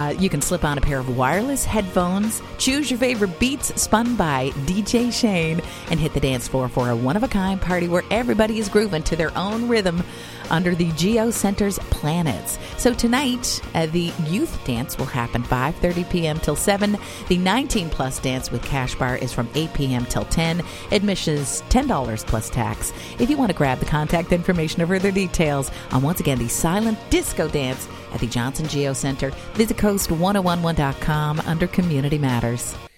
You can slip on a pair of wireless headphones, choose your favorite beats spun by DJ Shane, and hit the dance floor for a one-of-a-kind party where everybody is grooving to their own rhythm under the Geo Center's Planets. So tonight, the youth dance will happen 5:30 p.m. till 7. The 19-plus dance with Cash Bar is from 8 p.m. till 10. Admission is $10 plus tax. If you want to grab the contact information or further details on, once again, the silent disco dance at the Johnson Geo Center, visit coast1011.com under Community Matters.